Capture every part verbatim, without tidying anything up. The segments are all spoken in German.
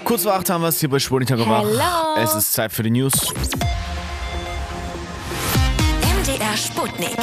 Kurz vor acht haben wir es hier bei Spurnichter gemacht. Hello. Es ist Zeit für die News. M D R Sputnik.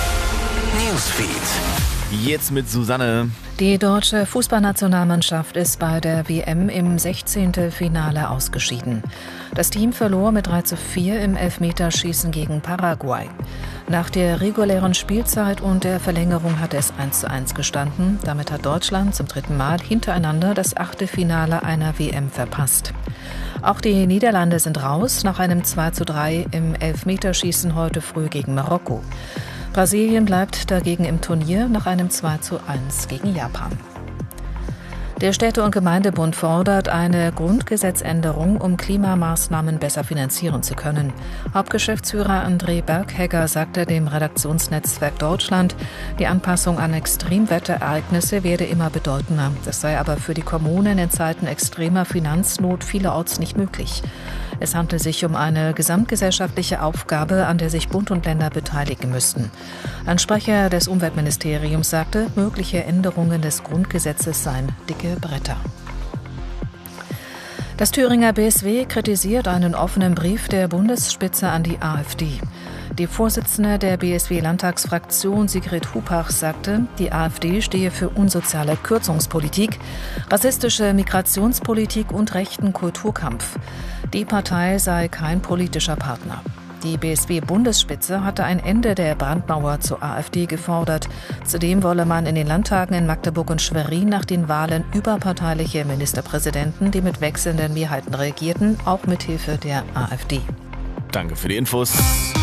Newsfeed. Jetzt mit Susanne. Die deutsche Fußballnationalmannschaft ist bei der W M im sechzehnten Finale ausgeschieden. Das Team verlor mit drei zu vier im Elfmeterschießen gegen Paraguay. Nach der regulären Spielzeit und der Verlängerung hat es eins zu eins gestanden. Damit hat Deutschland zum dritten Mal hintereinander das achte Finale einer W M verpasst. Auch die Niederlande sind raus nach einem zwei zu drei im Elfmeterschießen heute früh gegen Marokko. Brasilien bleibt dagegen im Turnier nach einem zwei zu eins gegen Japan. Der Städte- und Gemeindebund fordert eine Grundgesetzänderung, um Klimamaßnahmen besser finanzieren zu können. Hauptgeschäftsführer André Berghegger sagte dem Redaktionsnetzwerk Deutschland, die Anpassung an Extremwetterereignisse werde immer bedeutender. Das sei aber für die Kommunen in Zeiten extremer Finanznot vielerorts nicht möglich. Es handelt sich um eine gesamtgesellschaftliche Aufgabe, an der sich Bund und Länder beteiligen müssten. Ein Sprecher des Umweltministeriums sagte, mögliche Änderungen des Grundgesetzes seien dicke Bretter. Das Thüringer B S W kritisiert einen offenen Brief der Bundesspitze an die AfD. Die Vorsitzende der B S W-Landtagsfraktion Sigrid Hupach sagte, die AfD stehe für unsoziale Kürzungspolitik, rassistische Migrationspolitik und rechten Kulturkampf. Die Partei sei kein politischer Partner. Die B S W-Bundesspitze hatte ein Ende der Brandmauer zur AfD gefordert. Zudem wolle man in den Landtagen in Magdeburg und Schwerin nach den Wahlen überparteiliche Ministerpräsidenten, die mit wechselnden Mehrheiten regierten, auch mit Hilfe der AfD. Danke für die Infos.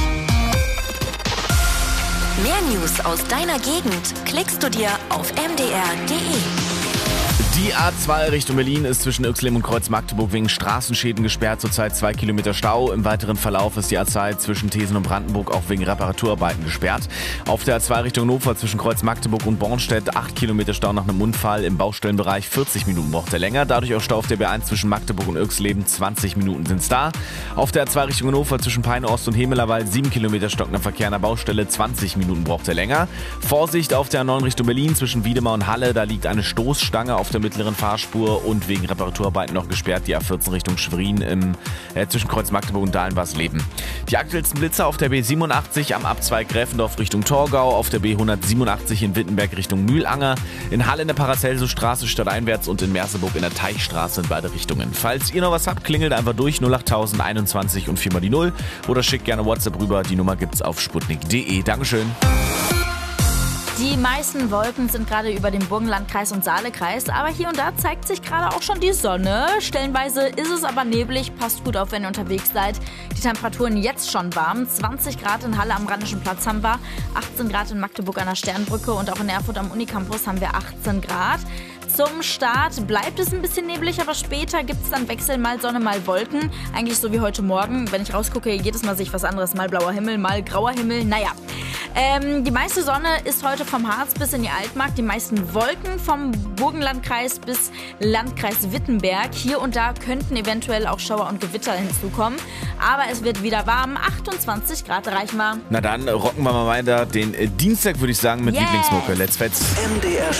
Mehr News aus deiner Gegend klickst du dir auf m d r punkt d e. Die A zwei Richtung Berlin ist zwischen Yxlem und Kreuz Magdeburg wegen Straßenschäden gesperrt, zurzeit zwei Kilometer Stau. Im weiteren Verlauf ist die A zwei zwischen Thesen und Brandenburg auch wegen Reparaturarbeiten gesperrt. Auf der A zwei Richtung Hannover zwischen Kreuz Magdeburg und Bornstedt acht Kilometer Stau nach einem Unfall. Im Baustellenbereich vierzig Minuten braucht er länger. Dadurch auch Stau auf der B eins zwischen Magdeburg und Yxlem, zwanzig Minuten sind's da. Auf der A zwei Richtung Hannover zwischen Peine Ost und Hemelerwald sieben Kilometer stockender Verkehr an der Baustelle, zwanzig Minuten braucht er länger. Vorsicht auf der A neun Richtung Berlin zwischen Wiedemar und Halle, da liegt eine Stoßstange auf der mittleren Fahrspur und wegen Reparaturarbeiten noch gesperrt die A vierzehn Richtung Schwerin im, äh, zwischen Kreuz Magdeburg und Dahlen-Barsleben. Die aktuellsten Blitzer auf der B siebenundachtzig am Abzweig Gräfendorf Richtung Torgau, auf der B hundertsiebenundachtzig in Wittenberg Richtung Mühlanger, in Halle in der Paracelsus-Straße stadteinwärts und in Merseburg in der Teichstraße in beide Richtungen. Falls ihr noch was habt, klingelt einfach durch null acht null null einundzwanzig und viermal die null oder schickt gerne WhatsApp rüber. Die Nummer gibt's auf sputnik punkt de. Dankeschön. Die meisten Wolken sind gerade über dem Burgenlandkreis und Saalekreis, aber hier und da zeigt sich gerade auch schon die Sonne. Stellenweise ist es aber neblig, passt gut auf, wenn ihr unterwegs seid. Die Temperaturen jetzt schon warm, zwanzig Grad in Halle am Rheinischen Platz haben wir, achtzehn Grad in Magdeburg an der Sternbrücke und auch in Erfurt am Unicampus haben wir achtzehn Grad. Zum Start bleibt es ein bisschen neblig, aber später gibt es dann Wechsel, mal Sonne, mal Wolken. Eigentlich so wie heute Morgen. Wenn ich rausgucke, jedes Mal sehe ich was anderes. Mal blauer Himmel, mal grauer Himmel. Naja, ähm, die meiste Sonne ist heute vom Harz bis in die Altmark. Die meisten Wolken vom Burgenlandkreis bis Landkreis Wittenberg. Hier und da könnten eventuell auch Schauer und Gewitter hinzukommen. Aber es wird wieder warm. achtundzwanzig Grad erreichen wir. Na dann rocken wir mal weiter den äh, Dienstag, würde ich sagen, mit Yes. Lieblingsmucke. Let's Fetz. M D R